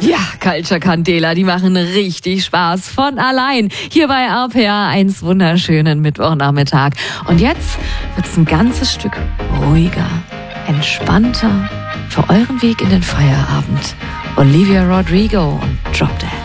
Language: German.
Ja, Culture Candela, die machen richtig Spaß von allein. Hier bei RPA 1 wunderschönen Mittwochnachmittag. Und jetzt wird's ein ganzes Stück ruhiger, entspannter für euren Weg in den Feierabend. Olivia Rodrigo und Drop Dead.